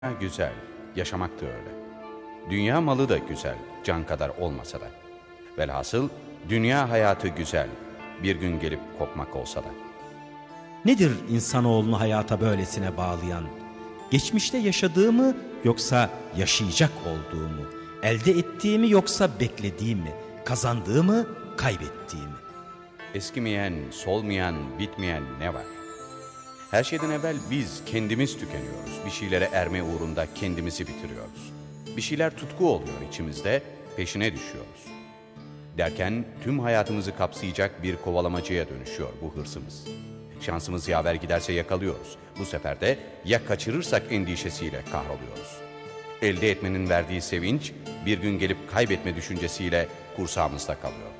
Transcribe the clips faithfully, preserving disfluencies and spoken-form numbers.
Güzel, yaşamak da öyle. Dünya malı da güzel, can kadar olmasa da. Velhasıl dünya hayatı güzel, bir gün gelip kopmak olsa da. Nedir insanoğlunu hayata böylesine bağlayan? Geçmişte yaşadığı mı yoksa yaşayacak olduğu mu? Elde ettiği mi yoksa beklediği mi? Kazandığı mı, kaybettiği mi? Eskimeyen, solmayan, bitmeyen ne var? Her şeyden evvel biz kendimiz tükeniyoruz. Bir şeylere erme uğrunda kendimizi bitiriyoruz. Bir şeyler tutku oluyor içimizde, peşine düşüyoruz. Derken tüm hayatımızı kapsayacak bir kovalamacaya dönüşüyor bu hırsımız. Şansımız yaver giderse yakalıyoruz. Bu sefer de ya kaçırırsak endişesiyle kahroluyoruz. Elde etmenin verdiği sevinç bir gün gelip kaybetme düşüncesiyle kursağımızda kalıyor.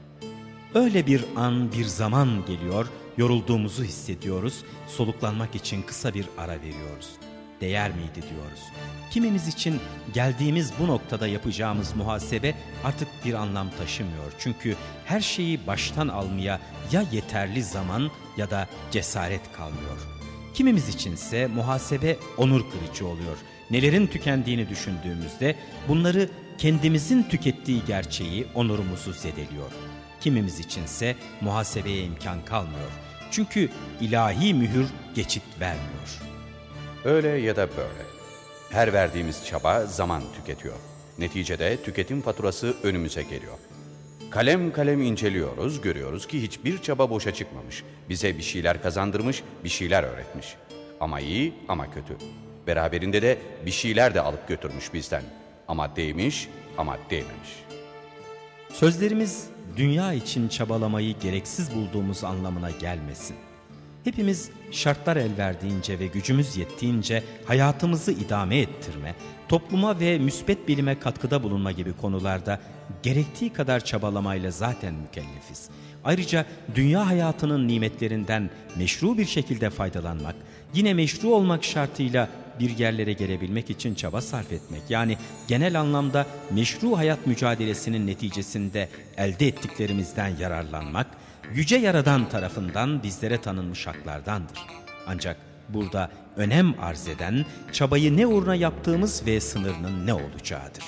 Öyle bir an, bir zaman geliyor, yorulduğumuzu hissediyoruz, soluklanmak için kısa bir ara veriyoruz. Değer miydi diyoruz. Kimimiz için geldiğimiz bu noktada yapacağımız muhasebe artık bir anlam taşımıyor. Çünkü her şeyi baştan almaya ya yeterli zaman ya da cesaret kalmıyor. Kimimiz içinse muhasebe onur kırıcı oluyor. Nelerin tükendiğini düşündüğümüzde bunları kendimizin tükettiği gerçeği onurumuzu zedeliyor. Kimimiz içinse muhasebeye imkan kalmıyor. Çünkü ilahi mühür geçit vermiyor. Öyle ya da böyle. Her verdiğimiz çaba zaman tüketiyor. Neticede tüketim faturası önümüze geliyor. Kalem kalem inceliyoruz, görüyoruz ki hiçbir çaba boşa çıkmamış. Bize bir şeyler kazandırmış, bir şeyler öğretmiş. Ama iyi ama kötü. Beraberinde de bir şeyler de alıp götürmüş bizden. Ama değmiş ama değmemiş. Sözlerimiz dünya için çabalamayı gereksiz bulduğumuz anlamına gelmesin. Hepimiz şartlar el verdiğince ve gücümüz yettiğince hayatımızı idame ettirme, topluma ve müsbet bilime katkıda bulunma gibi konularda gerektiği kadar çabalamayla zaten mükellefiz. Ayrıca dünya hayatının nimetlerinden meşru bir şekilde faydalanmak, yine meşru olmak şartıyla bir yerlere gelebilmek için çaba sarf etmek, yani genel anlamda meşru hayat mücadelesinin neticesinde elde ettiklerimizden yararlanmak, Yüce Yaradan tarafından bizlere tanınmış haklardandır. Ancak burada önem arz eden çabayı ne uğruna yaptığımız ve sınırının ne olacağıdır.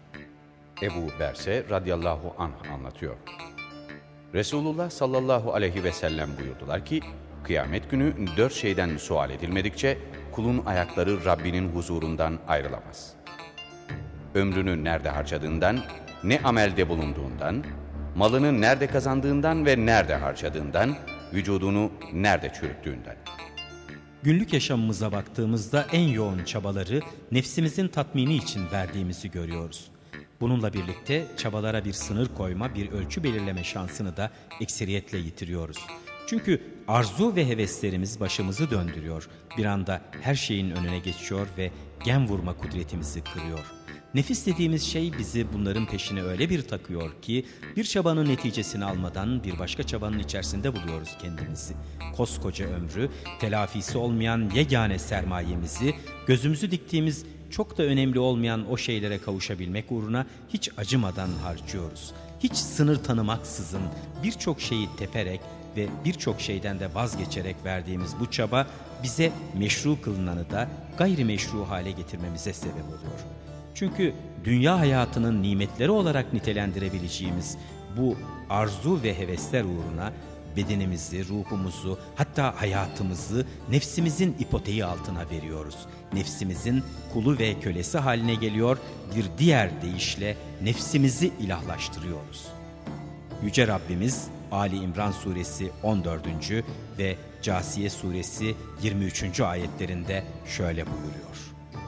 Ebu Berse radıyallahu anh anlatıyor. Resulullah sallallahu aleyhi ve sellem buyurdular ki, kıyamet günü dört şeyden sual edilmedikçe kulun ayakları Rabbinin huzurundan ayrılamaz. Ömrünü nerede harcadığından, ne amelde bulunduğundan, malını nerede kazandığından ve nerede harcadığından, vücudunu nerede çürüttüğünden. Günlük yaşamımıza baktığımızda en yoğun çabaları nefsimizin tatmini için verdiğimizi görüyoruz. Bununla birlikte çabalara bir sınır koyma, bir ölçü belirleme şansını da ekseriyetle yitiriyoruz. Çünkü arzu ve heveslerimiz başımızı döndürüyor. Bir anda her şeyin önüne geçiyor ve gem vurma kudretimizi kırıyor. Nefis dediğimiz şey bizi bunların peşine öyle bir takıyor ki bir çabanın neticesini almadan bir başka çabanın içerisinde buluyoruz kendimizi. Koskoca ömrü, telafisi olmayan yegane sermayemizi, gözümüzü diktiğimiz çok da önemli olmayan o şeylere kavuşabilmek uğruna hiç acımadan harcıyoruz. Hiç sınır tanımaksızın birçok şeyi teperek ve birçok şeyden de vazgeçerek verdiğimiz bu çaba bize meşru kılınanı da gayrimeşru hale getirmemize sebep oluyor. Çünkü dünya hayatının nimetleri olarak nitelendirebileceğimiz bu arzu ve hevesler uğruna bedenimizi, ruhumuzu, hatta hayatımızı nefsimizin ipoteği altına veriyoruz. Nefsimizin kulu ve kölesi haline geliyor, bir diğer deyişle nefsimizi ilahlaştırıyoruz. Yüce Rabbimiz Ali İmran suresi on dördüncü ve Câsiye suresi yirmi üçüncü ayetlerinde şöyle buyuruyor.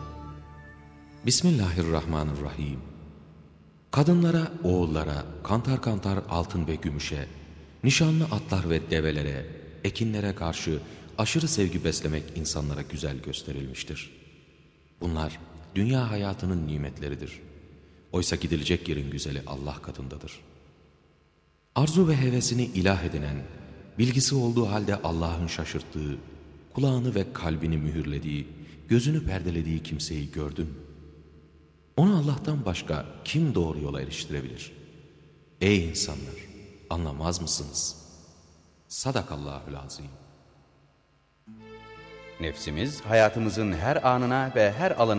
Bismillahirrahmanirrahim. Kadınlara, oğullara, kantar kantar altın ve gümüşe, nişanlı atlar ve develere, ekinlere karşı aşırı sevgi beslemek insanlara güzel gösterilmiştir. Bunlar dünya hayatının nimetleridir. Oysa gidilecek yerin güzeli Allah katındadır. Arzu ve hevesini ilah edinen, bilgisi olduğu halde Allah'ın şaşırttığı, kulağını ve kalbini mühürlediği, gözünü perdelediği kimseyi gördün mü? Onu Allah'tan başka kim doğru yola eriştirebilir? Ey insanlar! Anlamaz mısınız? Sadakallahül azim. Nefsimiz hayatımızın her anına ve her alanına